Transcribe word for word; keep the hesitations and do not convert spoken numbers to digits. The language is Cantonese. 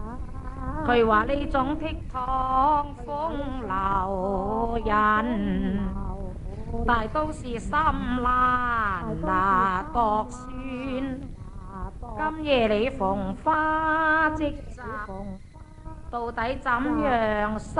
佢話呢種倜儻風流人，大都是心爛那度酸。今夜你逢花即摘，到底怎樣？